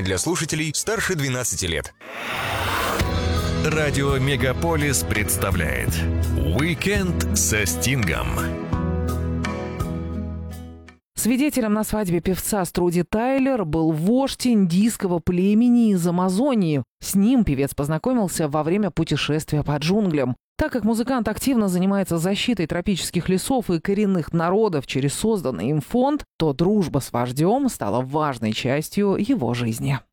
Для слушателей старше 12 лет. Радио Мегаполис представляет «Уикенд со Стингом». Свидетелем на свадьбе певца Струди Тайлер был вождь индийского племени из Амазонии. С ним певец познакомился во время путешествия по джунглям. Так как музыкант активно занимается защитой тропических лесов и коренных народов через созданный им фонд, то дружба с вождем стала важной частью его жизни.